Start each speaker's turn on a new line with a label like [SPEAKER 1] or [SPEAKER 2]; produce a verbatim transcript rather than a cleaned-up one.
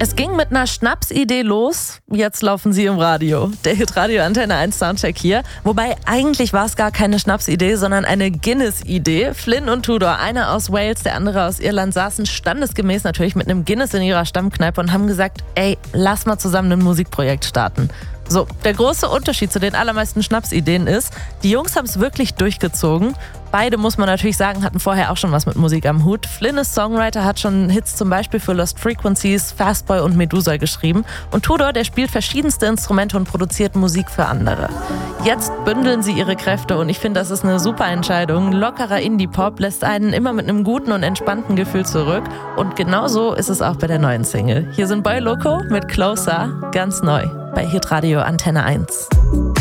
[SPEAKER 1] Es ging mit einer Schnapsidee los, jetzt laufen sie im Radio. Der Hitradio Antenne eins Soundcheck hier. Wobei eigentlich war es gar keine Schnapsidee, sondern eine Guinness-Idee. Flynn und Tudor, einer aus Wales, der andere aus Irland, saßen standesgemäß natürlich mit einem Guinness in ihrer Stammkneipe und haben gesagt, ey, lass mal zusammen ein Musikprojekt starten. So, der große Unterschied zu den allermeisten Schnapsideen ist, die Jungs haben es wirklich durchgezogen. Beide, muss man natürlich sagen, hatten vorher auch schon was mit Musik am Hut. Flynn ist Songwriter, hat schon Hits zum Beispiel für Lost Frequencies, Fastboy und Medusa geschrieben. Und Tudor, der spielt verschiedenste Instrumente und produziert Musik für andere. Jetzt bündeln sie ihre Kräfte und ich finde, das ist eine super Entscheidung. Lockerer Indie-Pop lässt einen immer mit einem guten und entspannten Gefühl zurück. Und genauso ist es auch bei der neuen Single. Hier sind Boy Loco mit Closer, ganz neu bei Hitradio Antenne eins.